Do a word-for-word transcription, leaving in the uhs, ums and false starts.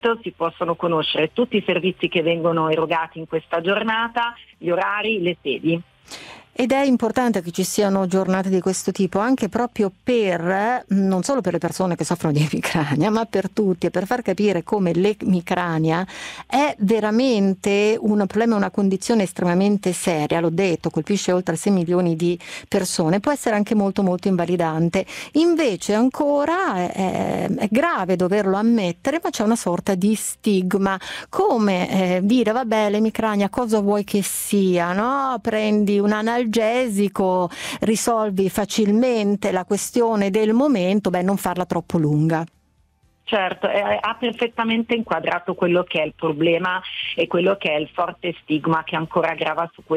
si possono conoscere tutti i servizi che vengono erogati in questa giornata, gli orari, le sedi. Ed è importante che ci siano giornate di questo tipo anche proprio per, non solo per le persone che soffrono di emicrania, ma per tutti, e per far capire come l'emicrania è veramente un problema, una condizione estremamente seria, l'ho detto, colpisce oltre sei milioni di persone, può essere anche molto molto invalidante. Invece ancora è, è grave doverlo ammettere, ma c'è una sorta di stigma, come eh, dire vabbè l'emicrania cosa vuoi che sia, no? Prendi un analgesico, risolvi facilmente la questione del momento, beh non farla troppo lunga. Certo, eh, ha perfettamente inquadrato quello che è il problema e quello che è il forte stigma che ancora grava su questo